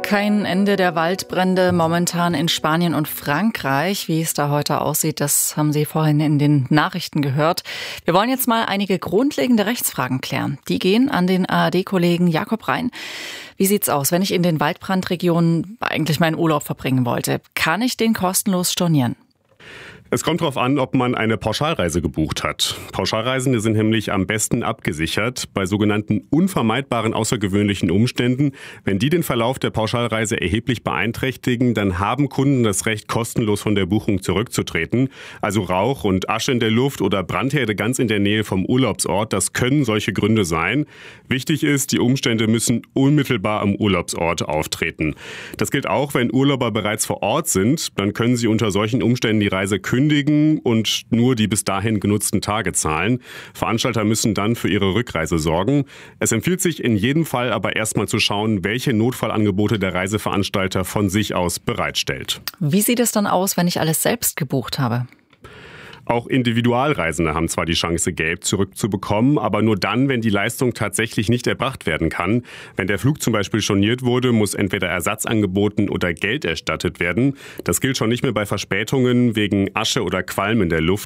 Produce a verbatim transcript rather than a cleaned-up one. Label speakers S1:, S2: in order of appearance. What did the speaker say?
S1: Kein Ende der Waldbrände momentan in Spanien und Frankreich. Wie es da heute aussieht, das haben Sie vorhin in den Nachrichten gehört. Wir wollen jetzt mal einige grundlegende Rechtsfragen klären. Die gehen an den A R D-Kollegen Jakob Rhein. Wie sieht's aus, wenn ich in den Waldbrandregionen eigentlich meinen Urlaub verbringen wollte? Kann ich den kostenlos stornieren?
S2: Es kommt darauf an, ob man eine Pauschalreise gebucht hat. Pauschalreisende sind nämlich am besten abgesichert bei sogenannten unvermeidbaren außergewöhnlichen Umständen. Wenn die den Verlauf der Pauschalreise erheblich beeinträchtigen, dann haben Kunden das Recht, kostenlos von der Buchung zurückzutreten. Also Rauch und Asche in der Luft oder Brandherde ganz in der Nähe vom Urlaubsort, das können solche Gründe sein. Wichtig ist, die Umstände müssen unmittelbar am Urlaubsort auftreten. Das gilt auch, wenn Urlauber bereits vor Ort sind. Dann können sie unter solchen Umständen die Reise kündigen kündigen und nur die bis dahin genutzten Tage zahlen. Veranstalter müssen dann für ihre Rückreise sorgen. Es empfiehlt sich in jedem Fall aber erstmal zu schauen, welche Notfallangebote der Reiseveranstalter von sich aus bereitstellt.
S1: Wie sieht es dann aus, wenn ich alles selbst gebucht habe?
S2: Auch Individualreisende haben zwar die Chance, Geld zurückzubekommen, aber nur dann, wenn die Leistung tatsächlich nicht erbracht werden kann. Wenn der Flug zum Beispiel storniert wurde, muss entweder Ersatz angeboten oder Geld erstattet werden. Das gilt schon nicht mehr bei Verspätungen wegen Asche oder Qualm in der Luft.